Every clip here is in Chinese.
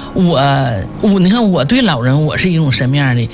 你看我对老人我是一种什么样的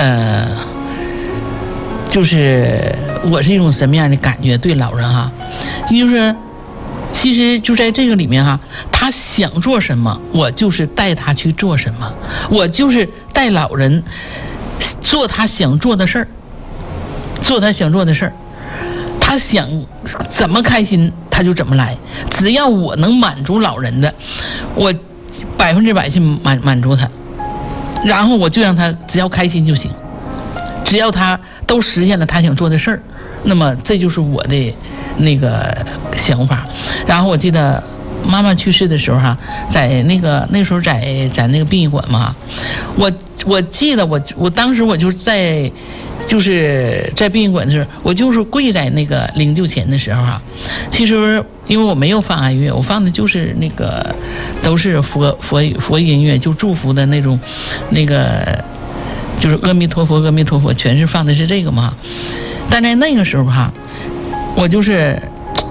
就是我是一种什么样的感觉对老人哈，就是其实就在这个里面哈，他想做什么，我就是带他去做什么，我就是带老人做他想做的事儿，做他想做的事儿，他想怎么开心他就怎么来，只要我能满足老人的，我100%去满足他，然后我就让他只要开心就行，只要他都实现了他想做的事儿，那么这就是我的那个想法。然后我记得妈妈去世的时候哈，在那时候在那个殡仪馆嘛，我记得我当时我就就是在殡仪馆的时候，我就是跪在那个灵柩前的时候哈，其实因为我没有放哀乐，我放的就是那个都是佛音乐，就祝福的那种就是阿弥陀佛阿弥陀佛，全是放的是这个嘛。但在那个时候哈，我就是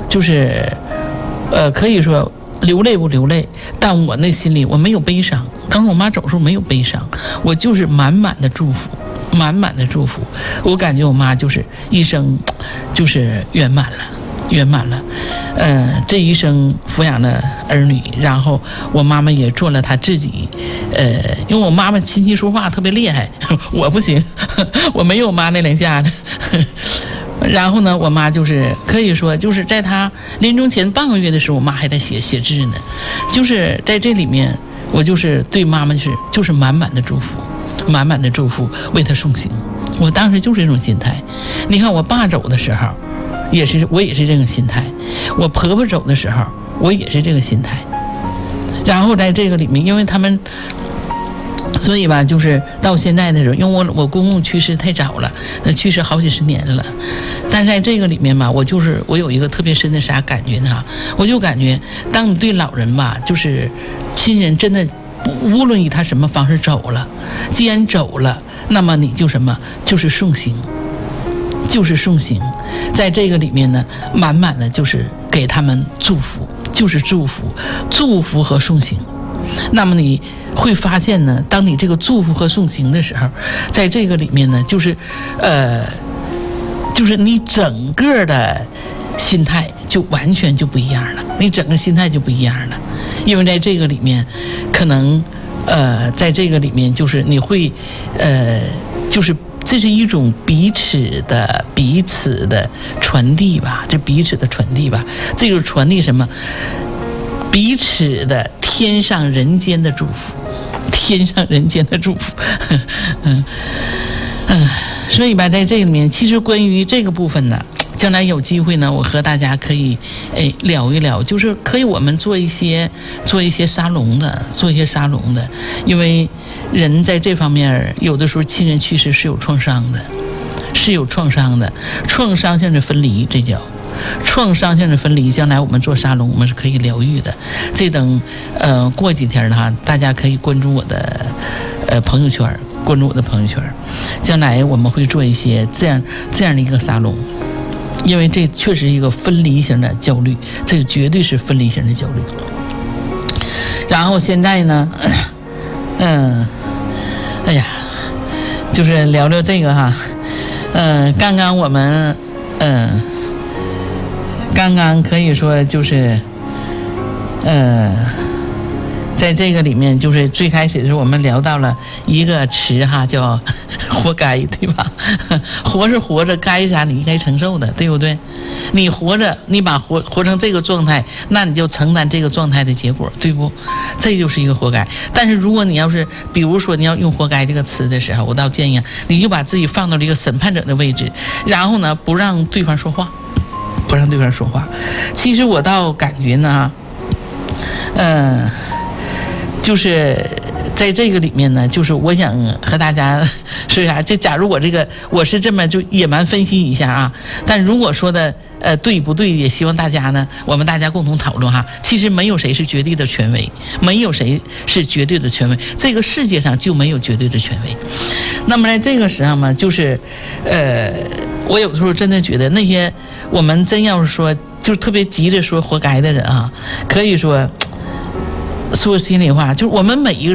可以说流泪不流泪，但我那心里我没有悲伤。当时我妈走的时候没有悲伤，我就是满满的祝福，满满的祝福。我感觉我妈就是一生就是圆满了，这一生抚养了儿女，然后我妈妈也做了她自己，因为我妈妈琴棋书画特别厉害，我不行，我没有我妈那两下子。然后呢，我妈就是可以说就是在她临终前半个月的时候，我妈还在写字呢，就是在这里面，我就是对妈妈就是满满的祝福，满满的祝福，为她送行。我当时就是这种心态。你看我爸走的时候，我也是这个心态；我婆婆走的时候，我也是这个心态。然后在这个里面，因为他们。所以吧，就是到现在的时候，因为我公公去世太早了，去世好几十年了。但在这个里面吧，我有一个特别深的啥感觉呢？我就感觉，当你对老人吧，就是亲人真的，无论以他什么方式走了，既然走了，那么你就什么，就是送行，就是送行。在这个里面呢，满满的就是给他们祝福，就是祝福和送行。那么你会发现呢，当你这个祝福和送行的时候，在这个里面呢，就是你整个的心态就完全就不一样了，你整个心态就不一样了。因为在这个里面可能在这个里面就是你会就是这是一种彼此的传递吧，这彼此的传递吧，这就是传递什么？彼此的天上人间的祝福，天上人间的祝福。所以吧，在这里面，其实关于这个部分呢，将来有机会呢，我和大家可以聊一聊，就是可以我们做一些沙龙的，因为人在这方面有的时候亲人去世是有创伤的，创伤性的分离，这叫。创伤性的分离，将来我们做沙龙，我们是可以疗愈的。这等过几天哈，大家可以关注我的朋友圈，将来我们会做一些这样的一个沙龙，因为这确实一个分离型的焦虑，这个绝对是分离型的焦虑。然后现在呢，哎呀，就是聊聊这个哈，刚刚我们刚刚可以说就是在这个里面，就是最开始的时候我们聊到了一个词哈，叫活该，对吧？活是活着，该啥你应该承受的，对不对？你活着，你把活成这个状态，那你就承担这个状态的结果，对不？这就是一个活该。但是如果你要是比如说你要用活该这个词的时候，我倒建议你就把自己放到了一个审判者的位置，然后呢不让对方说话，其实我倒感觉呢就是在这个里面呢，就是我想和大家说啥，就假如我是这么就野蛮分析一下啊，但如果说的对不对，也希望大家呢，我们大家共同讨论哈。其实没有谁是绝对的权威，这个世界上就没有绝对的权威。那么在这个时候嘛，就是我有的时候真的觉得那些我们真要是说就特别急着说活该的人啊，可以说心里话，就是我们每一个